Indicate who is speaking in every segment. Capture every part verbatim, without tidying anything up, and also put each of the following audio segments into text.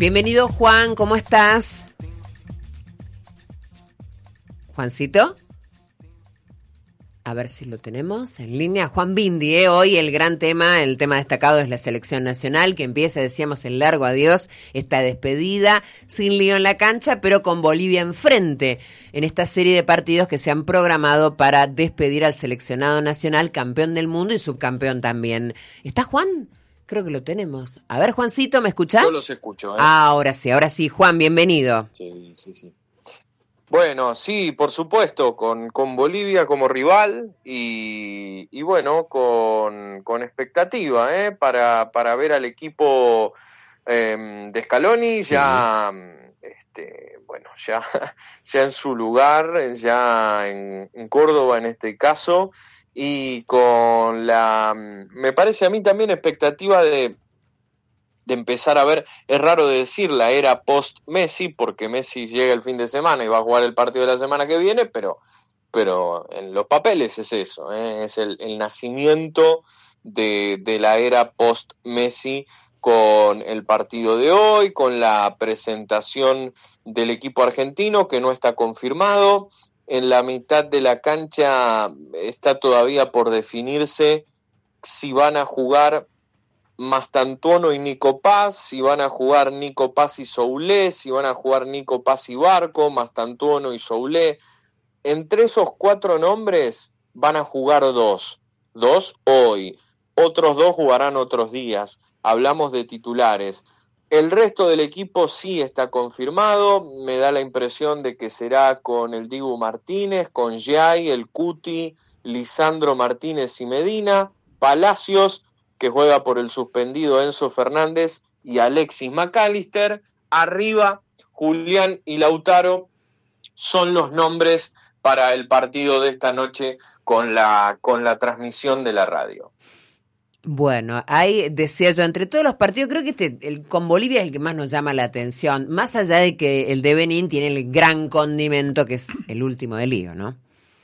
Speaker 1: Bienvenido, Juan, ¿cómo estás? Juancito. A ver si lo tenemos en línea. Juan Bindi, ¿eh? Hoy el gran tema, el tema destacado es la selección nacional, que empieza, decíamos, el largo adiós, esta despedida, sin lío en la cancha, pero con Bolivia enfrente, en esta serie de partidos que se han programado para despedir al seleccionado nacional, campeón del mundo y subcampeón también. ¿Está Juan? Creo que lo tenemos. A ver, Juancito, ¿me escuchás?
Speaker 2: Yo los escucho, ¿eh?
Speaker 1: Ah, ahora sí, ahora sí. Juan, bienvenido.
Speaker 2: Sí, sí, sí. Bueno, sí, por supuesto, con, con Bolivia como rival y, y bueno, con, con expectativa, ¿eh? Para, para ver al equipo eh, de Scaloni
Speaker 1: Sí.
Speaker 2: ya, este, bueno, ya, ya en su lugar, ya en, en Córdoba en este caso, y con la, me parece a mí también expectativa de de empezar a ver, es raro de decir la era post-Messi, porque Messi llega el fin de semana y va a jugar el partido de la semana que viene, pero, pero en los papeles es eso, ¿eh? Es el, el nacimiento de, de la era post-Messi con el partido de hoy, con la presentación del equipo argentino que no está confirmado. En la mitad de la cancha está todavía por definirse si van a jugar Mastantuono y Nico Paz, si van a jugar Nico Paz y Soulé, si van a jugar Nico Paz y Barco, Mastantuono y Soulé. Entre esos cuatro nombres van a jugar dos. Dos hoy. Otros dos jugarán otros días. Hablamos de titulares. El resto del equipo sí está confirmado. Me da la impresión de que será con el Dibu Martínez, con Jai, el Cuti, Lisandro Martínez y Medina, Palacios, que juega por el suspendido Enzo Fernández, y Alexis McAllister. Arriba, Julián y Lautaro son los nombres para el partido de esta noche con la, con la transmisión de la radio.
Speaker 1: Bueno, ahí decía yo, entre todos los partidos, creo que este el, con Bolivia es el que más nos llama la atención, más allá de que el de Benín tiene el gran condimento que es el último de lío, ¿no?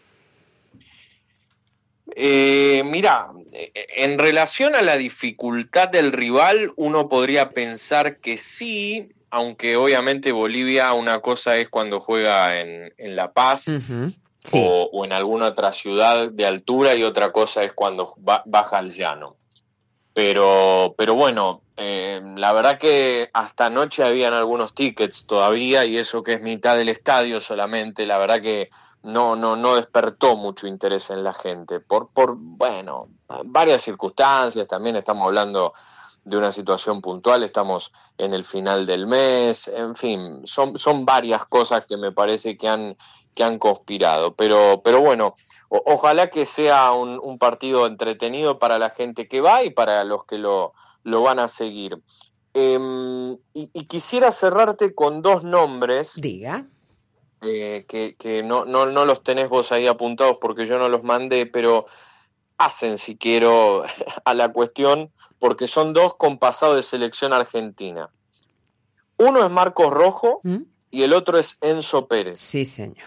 Speaker 2: Eh, mira, en relación a la dificultad del rival, uno podría pensar que sí, aunque obviamente Bolivia una cosa es cuando juega en, en La Paz
Speaker 1: Uh-huh. Sí.
Speaker 2: o, o en alguna otra ciudad de altura y otra cosa es cuando ba- baja al llano. Pero, pero bueno, eh, la verdad que hasta anoche habían algunos tickets todavía y eso que es mitad del estadio solamente, la verdad que no, no, no despertó mucho interés en la gente, por, por, bueno, varias circunstancias, también estamos hablando de una situación puntual, estamos en el final del mes, en fin, son, son varias cosas que me parece que han, que han conspirado, pero, pero bueno, o, ojalá que sea un, un partido entretenido para la gente que va y para los que lo, lo van a seguir. Eh, y, y quisiera cerrarte con dos nombres.
Speaker 1: Diga.
Speaker 2: Eh, que, que no, no, no los tenés vos ahí apuntados porque yo no los mandé, pero hacen, si quiero, a la cuestión, porque son dos con pasado de selección argentina. Uno es Marcos Rojo
Speaker 1: ¿Mm?
Speaker 2: y el otro es Enzo Pérez.
Speaker 1: Sí, señor.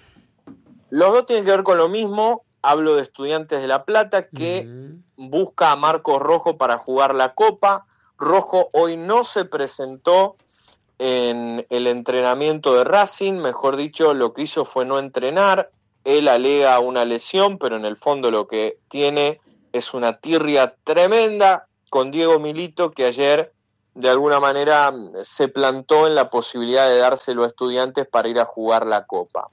Speaker 2: Los dos tienen que ver con lo mismo. Hablo de Estudiantes de La Plata que
Speaker 1: Mm.
Speaker 2: busca a Marcos Rojo para jugar la Copa. Rojo hoy no se presentó en el entrenamiento de Racing, mejor dicho, lo que hizo fue no entrenar. Él alega una lesión, pero en el fondo lo que tiene es una tirria tremenda con Diego Milito, que ayer de alguna manera se plantó en la posibilidad de dárselo a Estudiantes para ir a jugar la Copa.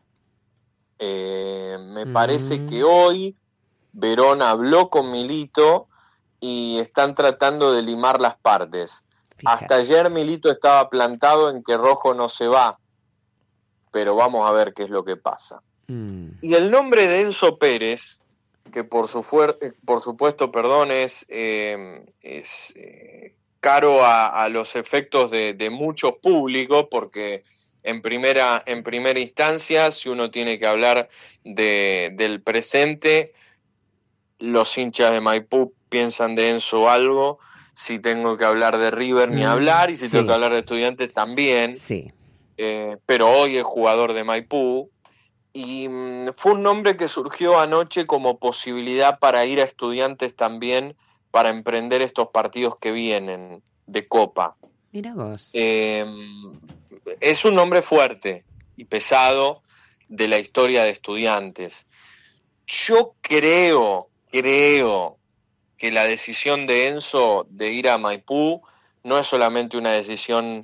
Speaker 2: Eh, me
Speaker 1: Mm.
Speaker 2: parece que hoy Verón habló con Milito y están tratando de limar las partes.
Speaker 1: Fíjate.
Speaker 2: Hasta ayer Milito estaba plantado en que Rojo no se va, pero vamos a ver qué es lo que pasa.
Speaker 1: Mm.
Speaker 2: Y el nombre de Enzo Pérez, que por, su fuer- por supuesto, perdón, es, eh, es eh, caro a, a los efectos de, de muchos públicos, porque en primera, en primera instancia, si uno tiene que hablar de, del presente, los hinchas de Maipú piensan de Enzo algo. Si tengo que hablar de River, ni
Speaker 1: Mm,
Speaker 2: hablar, y si
Speaker 1: sí.
Speaker 2: tengo que hablar de Estudiantes, también.
Speaker 1: Sí.
Speaker 2: Eh, pero hoy es jugador de Maipú. Y mmm, fue un nombre que surgió anoche como posibilidad para ir a Estudiantes también, para emprender estos partidos que vienen de Copa.
Speaker 1: Mira vos.
Speaker 2: Eh, es un nombre fuerte y pesado de la historia de Estudiantes. Yo creo, creo que la decisión de Enzo de ir a Maipú no es solamente una decisión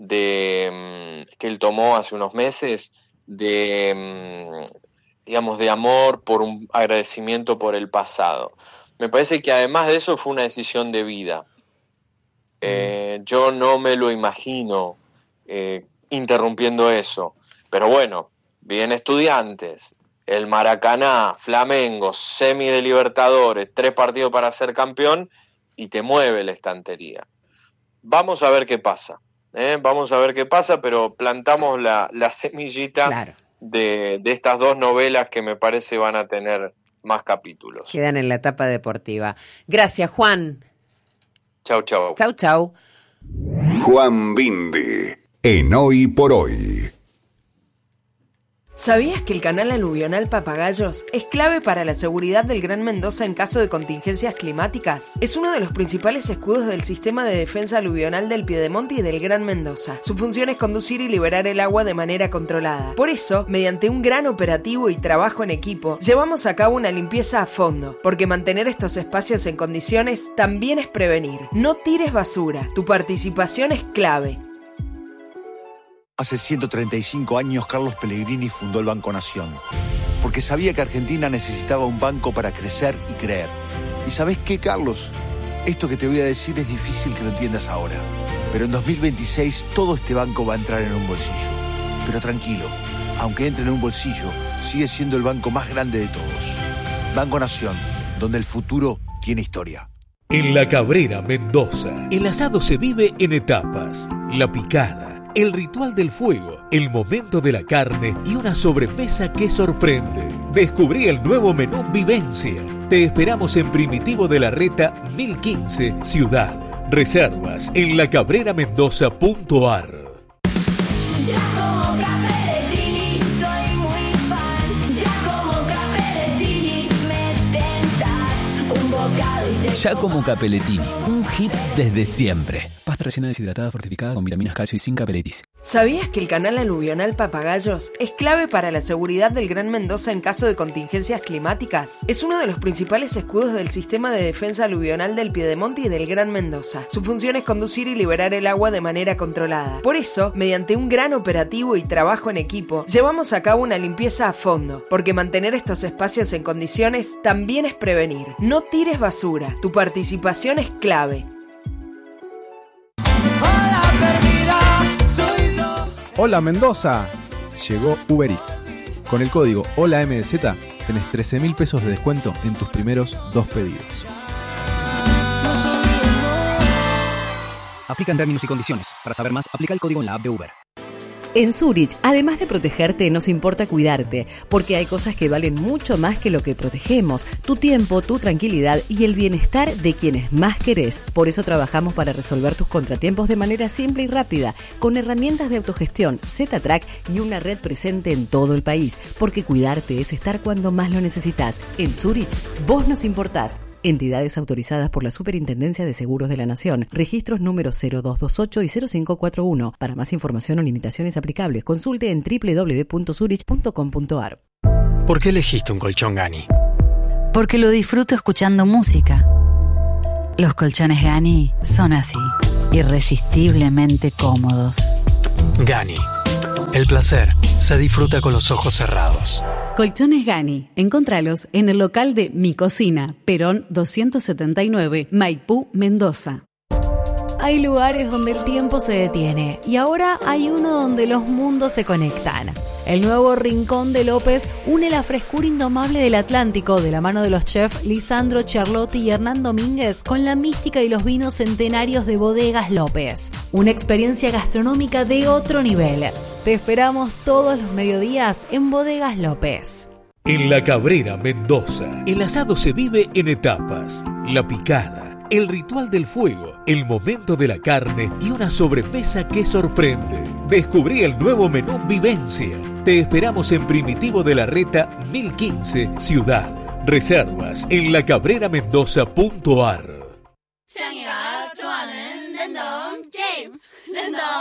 Speaker 2: de que él tomó hace unos meses, de, digamos, de amor, por un agradecimiento por el pasado. Me parece que además de eso fue una decisión de vida. Eh, yo no me lo imagino eh, interrumpiendo eso. Pero bueno, bien Estudiantes, el Maracaná, Flamengo, semi de Libertadores, tres partidos para ser campeón y te mueve la estantería. Vamos a ver qué pasa. ¿eh? Vamos a ver qué pasa, pero plantamos la, la semillita claro. de, de estas dos novelas que me parece van a tener más capítulos.
Speaker 1: Quedan en la etapa deportiva. Gracias, Juan.
Speaker 2: Chau, chau.
Speaker 1: Chau, chau.
Speaker 3: Juan Bindi, en Hoy por Hoy.
Speaker 4: ¿Sabías que el canal aluvional Papagayos es clave para la seguridad del Gran Mendoza en caso de contingencias climáticas? Es uno de los principales escudos del sistema de defensa aluvional del Piedemonte y del Gran Mendoza. Su función es conducir y liberar el agua de manera controlada. Por eso, mediante un gran operativo y trabajo en equipo, llevamos a cabo una limpieza a fondo, porque mantener estos espacios en condiciones también es prevenir. No tires basura. Tu participación es clave.
Speaker 5: Hace ciento treinta y cinco años Carlos Pellegrini fundó el Banco Nación, porque sabía que Argentina necesitaba un banco para crecer y creer. ¿Y sabés qué, Carlos? Esto que te voy a decir es difícil que lo entiendas ahora, pero en dos mil veintiséis todo este banco va a entrar en un bolsillo. Pero tranquilo, aunque entre en un bolsillo, sigue siendo el banco más grande de todos. Banco Nación, donde el futuro tiene historia.
Speaker 6: En La Cabrera, Mendoza, el asado se vive en etapas. La picada, el ritual del fuego, el momento de la carne y una sobremesa que sorprende. Descubrí el nuevo menú Vivencia. Te esperamos en Primitivo de la Reta mil quince, Ciudad. Reservas en la cabrera mendoza punto a r.
Speaker 7: Giacomo Capellettini, un hit desde siempre. Pasta rellena deshidratada fortificada con vitaminas, calcio y zinc Capelletis.
Speaker 4: ¿Sabías que el canal aluvional Papagayos es clave para la seguridad del Gran Mendoza en caso de contingencias climáticas? Es uno de los principales escudos del sistema de defensa aluvional del Piedemonte y del Gran Mendoza. Su función es conducir y liberar el agua de manera controlada. Por eso, mediante un gran operativo y trabajo en equipo, llevamos a cabo una limpieza a fondo, porque mantener estos espacios en condiciones también es prevenir. No tires basura. Tu participación es clave.
Speaker 8: Hola Mendoza, llegó Uber Eats. Con el código HOLAMDZ tenés trece mil pesos de descuento en tus primeros dos pedidos.
Speaker 9: Aplican términos y condiciones. Para saber más, aplica el código en la app de Uber.
Speaker 10: En Zurich, además de protegerte, nos importa cuidarte, porque hay cosas que valen mucho más que lo que protegemos, tu tiempo, tu tranquilidad y el bienestar de quienes más querés. Por eso trabajamos para resolver tus contratiempos de manera simple y rápida, con herramientas de autogestión, Z-Track y una red presente en todo el país, porque cuidarte es estar cuando más lo necesitas. En Zurich, vos nos importás. Entidades autorizadas por la Superintendencia de Seguros de la Nación. Registros número cero dos dos ocho y cero cinco cuatro uno. Para más información o limitaciones aplicables, consulte en doble u doble u doble u punto zurich punto com punto a r.
Speaker 11: ¿Por qué elegiste un colchón Gani?
Speaker 12: Porque lo disfruto escuchando música. Los colchones Gani son así, irresistiblemente cómodos.
Speaker 11: Gani. El placer se disfruta con los ojos cerrados.
Speaker 10: Colchones Gani. Encontralos en el local de Mi Cocina, Perón doscientos setenta y nueve, Maipú, Mendoza. Hay lugares donde el tiempo se detiene y ahora hay uno donde los mundos se conectan. El nuevo Rincón de López une la frescura indomable del Atlántico de la mano de los chefs Lisandro Charlotti y Hernán Domínguez con la mística y los vinos centenarios de Bodegas López. Una experiencia gastronómica de otro nivel. Te esperamos todos los mediodías en Bodegas López.
Speaker 6: En La Cabrera, Mendoza, el asado se vive en etapas. La picada, el ritual del fuego, el momento de la carne y una sobremesa que sorprende. Descubrí el nuevo menú Vivencia. Te esperamos en Primitivo de la Reta mil quince, Ciudad. Reservas en la cabrera mendoza punto a r.
Speaker 13: game. No.